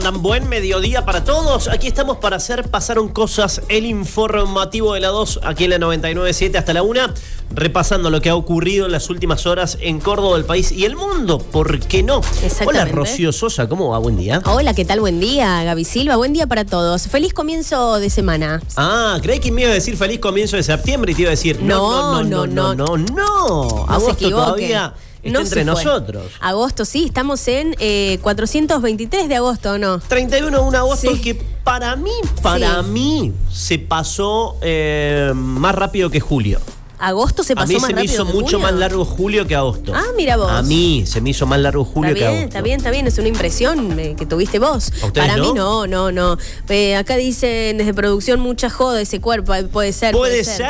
andan? Buen mediodía para todos. Aquí estamos para hacer Pasaron Cosas, el informativo de la 2, aquí en la 99.7 hasta la 1, repasando lo que ha ocurrido en las últimas horas en Córdoba, el país y el mundo. ¿Por qué no? Hola, Rocío Sosa, ¿cómo va? Buen día. Hola, ¿qué tal? Buen día, Gaby Silva. Buen día para todos. Feliz comienzo de semana. Ah, creí que me iba a decir feliz comienzo de septiembre y te iba a decir No. Agosto todavía está entre nosotros. Agosto, sí, estamos en 423 de agosto, ¿no? 31 de un agosto, sí. Que para mí se pasó más rápido que julio. ¿Agosto se pasó más rápido? A mí se me hizo mucho más largo julio que agosto. Ah, mira vos. A mí se me hizo más largo julio que agosto. Está bien. Es una impresión que tuviste vos. Para mí no. Acá dicen desde producción mucha joda ese cuerpo. Puede ser. Por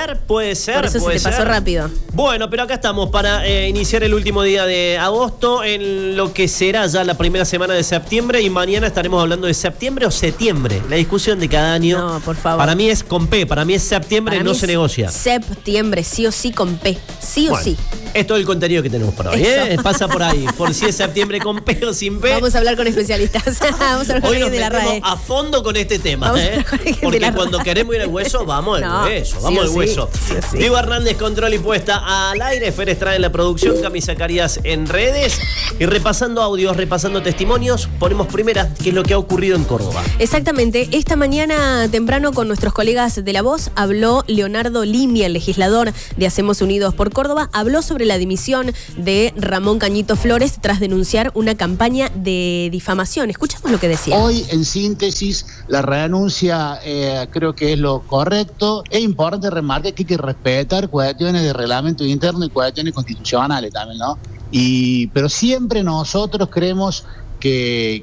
eso se te pasó rápido. Bueno, pero acá estamos para iniciar el último día de agosto en lo que será ya la primera semana de septiembre. Y mañana estaremos hablando de septiembre o setiembre. La discusión de cada año. No, por favor. Para mí es con P. Para mí es septiembre, no se negocia. Septiembre, sí o sí con P, sí o sí. Es todo el contenido que tenemos para hoy, Pasa por ahí, por si es septiembre con P o sin P. Vamos a hablar con especialistas. Vamos a hablar con hoy nos de la RAE. A fondo con este tema, Porque cuando queremos ir al hueso, vamos al hueso. Sí. Diego Hernández, control y puesta al aire. Fer Estrada en la producción, Cami Zacarías en redes. Y repasando audios, repasando testimonios, ponemos primera, qué es lo que ha ocurrido en Córdoba. Exactamente. Esta mañana temprano con nuestros colegas de La Voz habló Leonardo Limia, el legislador de Hacemos Unidos por Córdoba, habló sobre la dimisión de Ramón Cañito Flores tras denunciar una campaña de difamación. Escuchamos lo que decía. Hoy, en síntesis, la renuncia creo que es lo correcto. Es importante remarcar que hay que respetar cuestiones de reglamento interno y cuestiones constitucionales también, ¿no? Pero siempre nosotros creemos que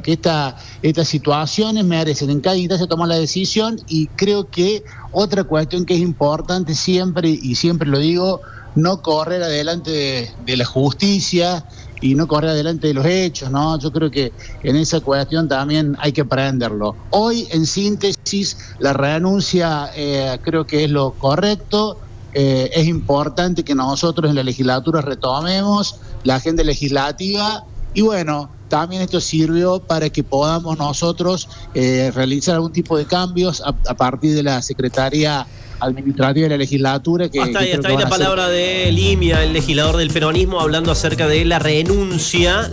estas situaciones merecen en cada instancia tomar la decisión, y creo que otra cuestión que es importante siempre, y siempre lo digo, no correr adelante de la justicia y no correr adelante de los hechos, ¿no? Yo creo que en esa cuestión también hay que aprenderlo. Hoy, en síntesis, la renuncia creo que es lo correcto. Es importante que nosotros en la legislatura retomemos la agenda legislativa y bueno, también esto sirvió para que podamos nosotros realizar algún tipo de cambios a partir de la Secretaría Administrativa de la Legislatura. Hasta ahí la palabra de Limia, el legislador del peronismo, hablando acerca de la renuncia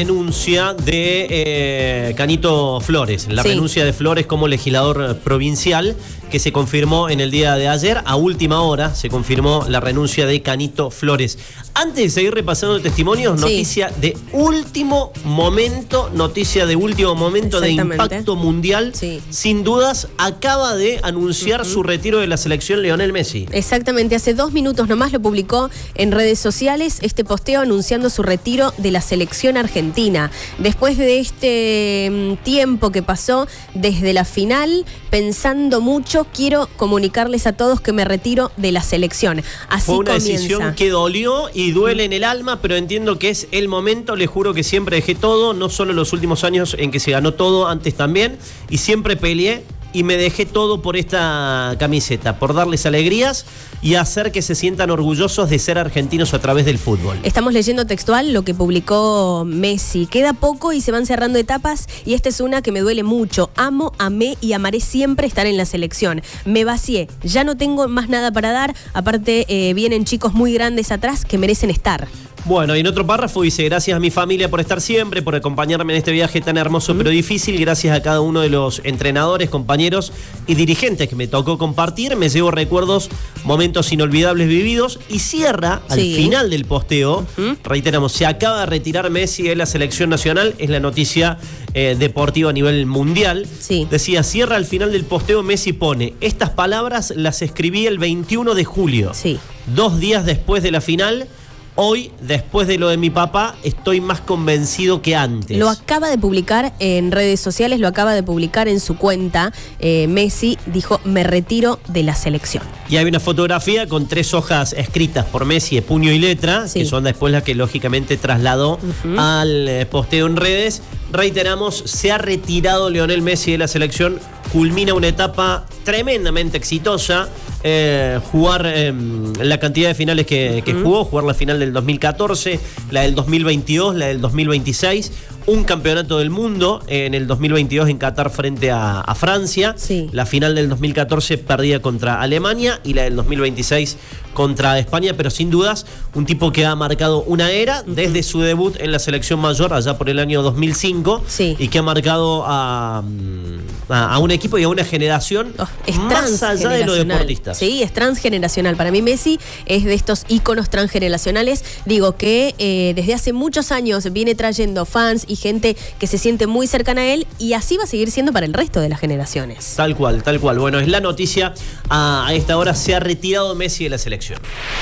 de Cañito Flores, renuncia de Flores como legislador provincial, que se confirmó en el día de ayer. A última hora se confirmó la renuncia de Cañito Flores. Antes de seguir repasando testimonios, noticia de último momento de impacto mundial. Sin dudas, acaba de anunciar su retiro de la selección Lionel Messi. Exactamente, hace 2 minutos nomás lo publicó en redes sociales este posteo anunciando su retiro de la selección argentina. Después de este tiempo que pasó desde la final, pensando mucho, quiero comunicarles a todos que me retiro de la selección. Así fue una comienza. Decisión que dolió y duele en el alma, pero entiendo que es el momento. Les juro que siempre dejé todo, no solo los últimos años en que se ganó todo, antes también, y siempre peleé y me dejé todo por esta camiseta, por darles alegrías y hacer que se sientan orgullosos de ser argentinos a través del fútbol. Estamos leyendo textual lo que publicó Messi. Queda poco y se van cerrando etapas, y esta es una que me duele mucho. Amo, amé y amaré siempre estar en la selección. Me vacié, ya no tengo más nada para dar. Aparte, vienen chicos muy grandes atrás que merecen estar. Bueno, y en otro párrafo dice: gracias a mi familia por estar siempre, por acompañarme en este viaje tan hermoso pero difícil. Gracias a cada uno de los entrenadores, compañeros y dirigentes que me tocó compartir. Me llevo recuerdos, momentos inolvidables vividos. Y cierra al final del posteo, reiteramos, se acaba de retirar Messi de la selección nacional. Es la noticia deportiva a nivel mundial. Decía, cierra al final del posteo, Messi pone: estas palabras las escribí el 21 de julio. 2 días después de la final. Hoy, después de lo de mi papá, estoy más convencido que antes. Lo acaba de publicar en redes sociales, lo acaba de publicar en su cuenta. Messi dijo: me retiro de la selección. Y hay una fotografía con 3 hojas escritas por Messi de puño y letra, que son después las que lógicamente trasladó al posteo en redes. Reiteramos, se ha retirado Lionel Messi de la selección, culmina una etapa tremendamente exitosa. jugar la cantidad de finales que jugó, jugar la final del 2014, la del 2022, la del 2026, un campeonato del mundo en el 2022 en Qatar frente a Francia, sí. La final del 2014 perdida contra Alemania y la del 2026 contra España, pero sin dudas un tipo que ha marcado una era desde su debut en la selección mayor allá por el año 2005, sí. Y que ha marcado a un equipo y a una generación más allá de los deportistas. Sí, es transgeneracional. Para mí Messi es de estos íconos transgeneracionales. Digo que desde hace muchos años viene trayendo fans y gente que se siente muy cercana a él, y así va a seguir siendo para el resto de las generaciones. Tal cual, tal cual. Bueno, es la noticia. A esta hora se ha retirado Messi de la selección.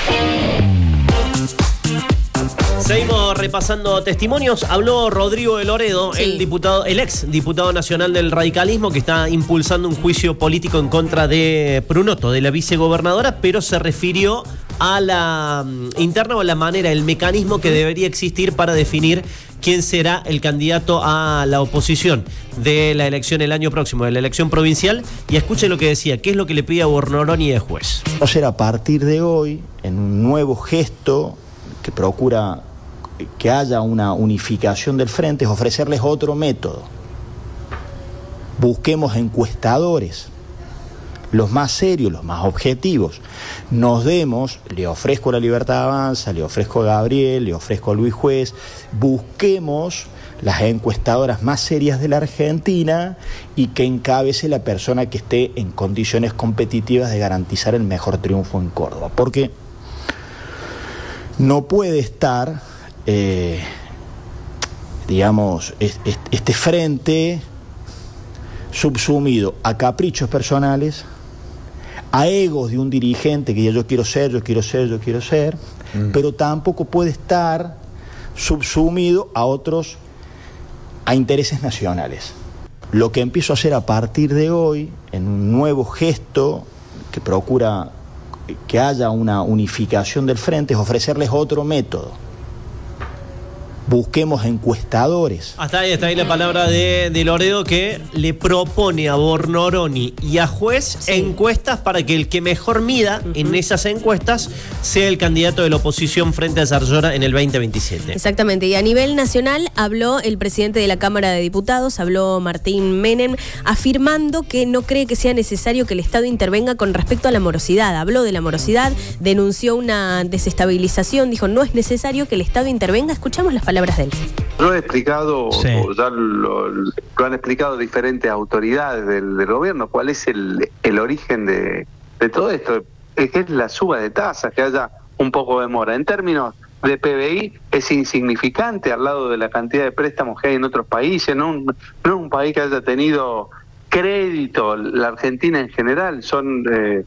Seguimos repasando testimonios. Habló Rodrigo de Loredo, sí. el ex diputado nacional del radicalismo, que está impulsando un juicio político en contra de Prunoto, de la vicegobernadora, pero se refirió a la interna o a la manera, el mecanismo que debería existir para definir quién será el candidato a la oposición de la elección el año próximo, de la elección provincial. Y escuchen lo que decía, qué es lo que le pide a Bornoroni de juez. O sea, a partir de hoy, en un nuevo gesto que procura que haya una unificación del frente, es ofrecerles otro método. Busquemos encuestadores, los más serios, los más objetivos. Nos demos, le ofrezco la Libertad Avanza, le ofrezco a Gabriel, le ofrezco a Luis Juez, busquemos las encuestadoras más serias de la Argentina y que encabece la persona que esté en condiciones competitivas de garantizar el mejor triunfo en Córdoba. Porque no puede estar, digamos, este frente subsumido a caprichos personales, a egos de un dirigente que ya yo quiero ser, pero tampoco puede estar subsumido a intereses nacionales. Lo que empiezo a hacer a partir de hoy, en un nuevo gesto que procura que haya una unificación del frente, es ofrecerles otro método. Busquemos encuestadores. Hasta ahí la palabra de Loredo, que le propone a Bornoroni y a Juez encuestas para que el que mejor mida en esas encuestas sea el candidato de la oposición frente a Zarzola en el 2027. Exactamente, y a nivel nacional habló el presidente de la Cámara de Diputados, habló Martín Menem, afirmando que no cree que sea necesario que el Estado intervenga con respecto a la morosidad. Habló de la morosidad, denunció una desestabilización, dijo no es necesario que el Estado intervenga. Escuchamos las palabras de él. Lo he explicado, ya lo han explicado diferentes autoridades del gobierno, cuál es el origen de todo esto, es la suba de tasas, que haya un poco de mora. En términos de PBI es insignificante al lado de la cantidad de préstamos que hay en otros países, no es un país que haya tenido crédito, la Argentina en general, son,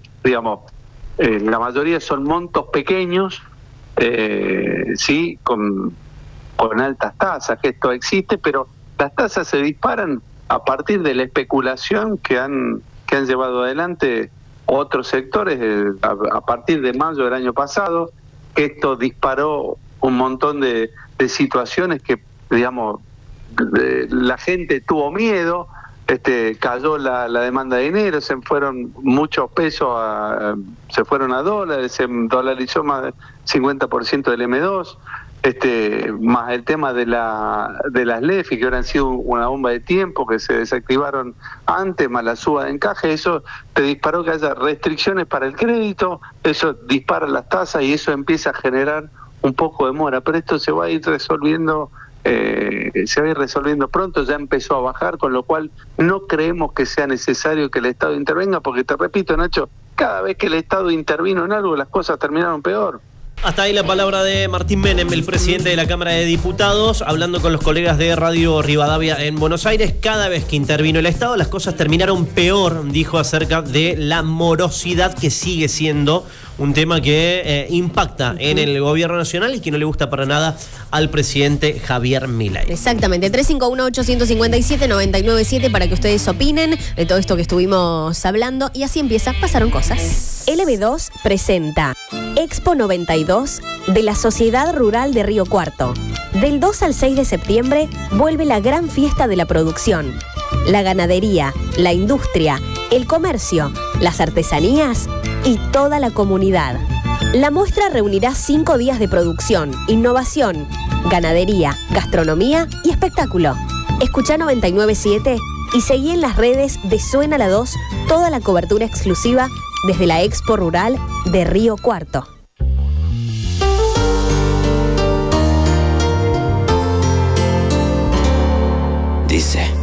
la mayoría son montos pequeños, sí, con altas tasas, que esto existe, pero las tasas se disparan a partir de la especulación que han llevado adelante otros sectores a partir de mayo del año pasado, que esto disparó un montón de situaciones que, digamos, la gente tuvo miedo, cayó la demanda de dinero, se fueron muchos pesos, se fueron a dólares, se dolarizó más del 50% del M2, más el tema de las LEFI, que ahora han sido una bomba de tiempo, que se desactivaron antes, más la suba de encaje, eso te disparó que haya restricciones para el crédito, eso dispara las tasas y eso empieza a generar un poco de mora, pero esto se va a ir resolviendo pronto, ya empezó a bajar, con lo cual no creemos que sea necesario que el Estado intervenga, porque te repito, Nacho, cada vez que el Estado intervino en algo, las cosas terminaron peor. Hasta ahí la palabra de Martín Menem, el presidente de la Cámara de Diputados, hablando con los colegas de Radio Rivadavia en Buenos Aires. Cada vez que intervino el Estado, las cosas terminaron peor, dijo acerca de la morosidad, que sigue siendo un tema que impacta en el gobierno nacional y que no le gusta para nada al presidente Javier Milei. Exactamente, 351-857-997 para que ustedes opinen de todo esto que estuvimos hablando. Y así empieza, pasaron cosas. LB2 presenta Expo 92 de la Sociedad Rural de Río Cuarto. Del 2 al 6 de septiembre vuelve la gran fiesta de la producción. La ganadería, la industria, el comercio, las artesanías y toda la comunidad. La muestra reunirá 5 días de producción, innovación, ganadería, gastronomía y espectáculo. Escuchá 99.7 y seguí en las redes de Suena la 2 toda la cobertura exclusiva desde la Expo Rural de Río Cuarto. Dice...